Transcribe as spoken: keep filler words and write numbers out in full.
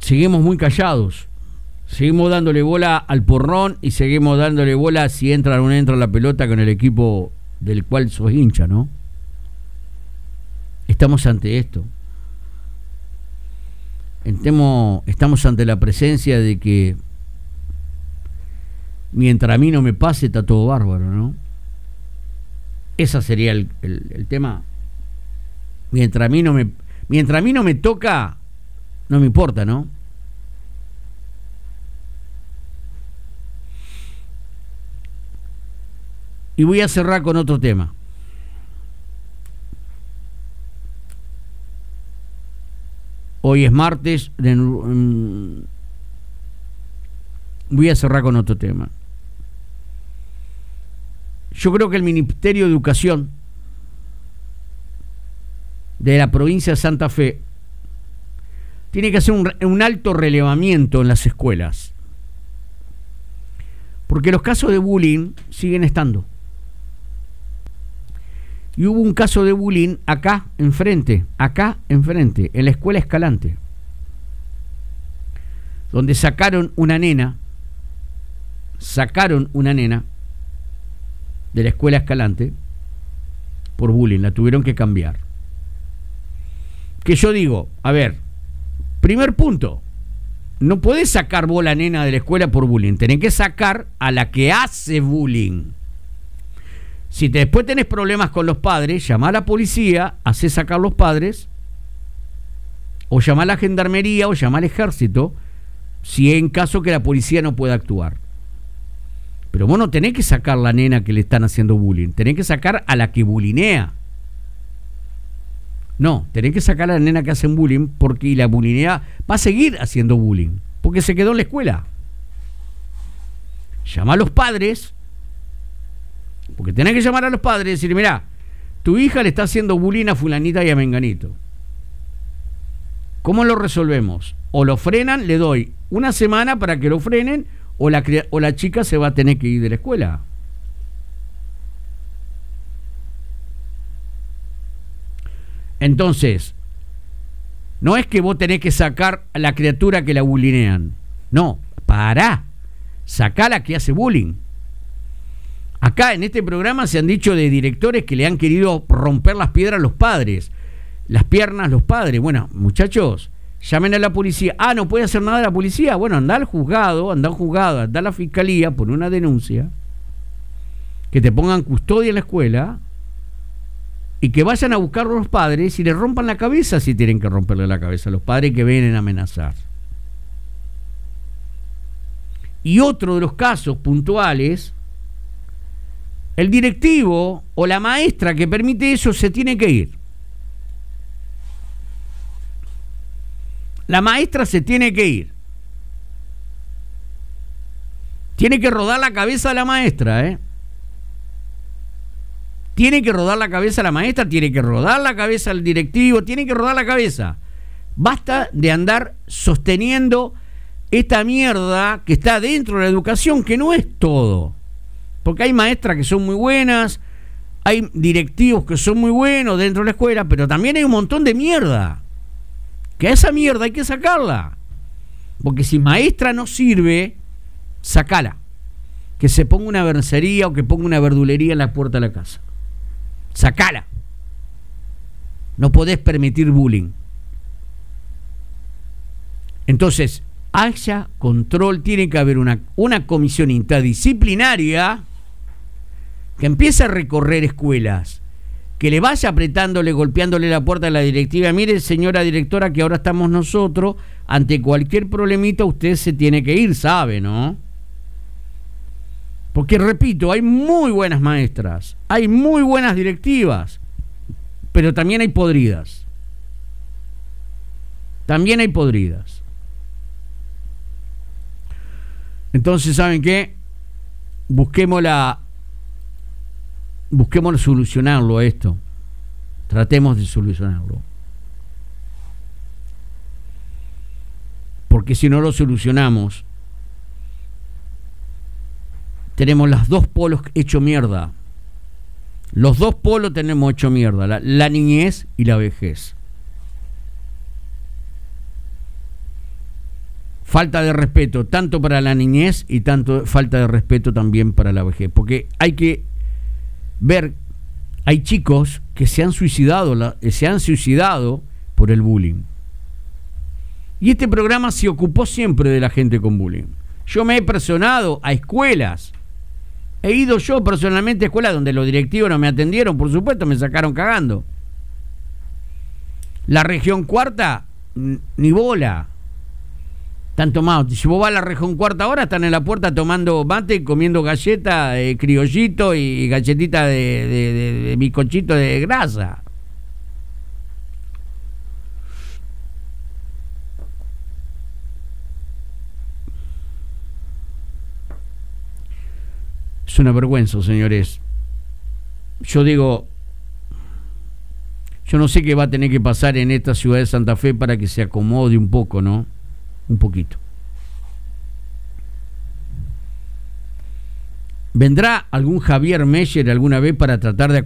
seguimos muy callados. Seguimos dándole bola al porrón y seguimos dándole bola si entra o no entra la pelota con el equipo del cual sos hincha, ¿no? Estamos ante esto. Estemos, estamos ante la presencia de que mientras a mí no me pase está todo bárbaro, ¿no? Ese sería el, el, el tema. Mientras a mí no me, mientras a mí no me toca, no me importa, ¿no? Y voy a cerrar con otro tema. Hoy es martes. De, um, voy a cerrar con otro tema. Yo creo que el Ministerio de Educación de la provincia de Santa Fe tiene que hacer un, un alto relevamiento en las escuelas. Porque los casos de bullying siguen estando. Y hubo un caso de bullying acá enfrente, acá enfrente, en la escuela Escalante, donde sacaron una nena, sacaron una nena de la escuela Escalante por bullying, la tuvieron que cambiar. Que yo digo, a ver, primer punto, no podés sacar vos la nena de la escuela por bullying, tenés que sacar a la que hace bullying. Si te, después tenés problemas con los padres, llamá a la policía, hacé sacar los padres, o llamá a la gendarmería, o llamá al ejército, si en caso que la policía no pueda actuar. Pero vos no tenés que sacar la nena que le están haciendo bullying, tenés que sacar a la que bulinea. No, tenés que sacar a la nena que hacen bullying, porque la bulinea va a seguir haciendo bullying, porque se quedó en la escuela. Llamá a los padres. Porque tenés que llamar a los padres y decir, mirá, tu hija le está haciendo bullying a fulanita y a menganito. ¿Cómo lo resolvemos? O lo frenan, le doy una semana para que lo frenen, o la, o la chica se va a tener que ir de la escuela. Entonces, no es que vos tenés que sacar a la criatura que la bullinean. No, pará. Sacá a la que hace bullying. Acá en este programa se han dicho de directores que le han querido romper las piedras a los padres, las piernas a los padres. Bueno, muchachos, llamen a la policía. Ah, no puede hacer nada la policía. Bueno, andá al juzgado, andá al juzgado, andá a la fiscalía, pon una denuncia, que te pongan custodia en la escuela y que vayan a buscar a los padres y le rompan la cabeza si tienen que romperle la cabeza a los padres que vienen a amenazar. Y otro de los casos puntuales, el directivo o la maestra que permite eso se tiene que ir. La maestra se tiene que ir. Tiene que rodar la cabeza a la maestra, ¿eh? Tiene que rodar la cabeza a la maestra, tiene que rodar la cabeza al directivo, tiene que rodar la cabeza. Basta de andar sosteniendo esta mierda que está dentro de la educación, que no es todo. Porque hay maestras que son muy buenas, hay directivos que son muy buenos dentro de la escuela, pero también hay un montón de mierda. Que a esa mierda hay que sacarla. Porque si maestra no sirve, sacala. Que se ponga una verdulería o que ponga una verdulería en la puerta de la casa. Sacala. No podés permitir bullying. Entonces, haya control, tiene que haber una, una comisión interdisciplinaria que empiece a recorrer escuelas, que le vaya apretándole, golpeándole la puerta a la directiva. Mire, señora directora, que ahora estamos nosotros, ante cualquier problemita usted se tiene que ir, sabe, ¿no? Porque, repito, hay muy buenas maestras, hay muy buenas directivas, pero también hay podridas. También hay podridas. Entonces, ¿saben qué? Busquemos la... Busquemos solucionarlo a esto. Tratemos de solucionarlo. Porque si no lo solucionamos, tenemos los dos polos hecho mierda. Los dos polos tenemos hecho mierda. La, la niñez y la vejez. falta de respeto tanto para la niñez y tanto falta de respeto también para la vejez, porque hay que ver, hay chicos que se han suicidado, la, se han suicidado por el bullying. Y este programa se ocupó siempre de la gente con bullying. Yo me he personado a escuelas, he ido yo personalmente a escuelas donde los directivos no me atendieron, por supuesto, me sacaron cagando. La región cuarta, ni bola. Están tomados. Si vos vas a la región cuarta ahora, están en la puerta tomando mate, comiendo galleta, eh, criollito y galletita de, de, de, de bizcochito de grasa. Es una vergüenza, señores. Yo digo, yo no sé qué va a tener que pasar en esta ciudad de Santa Fe para que se acomode un poco, ¿no? Un poquito. ¿Vendrá algún Javier Meyer alguna vez para tratar de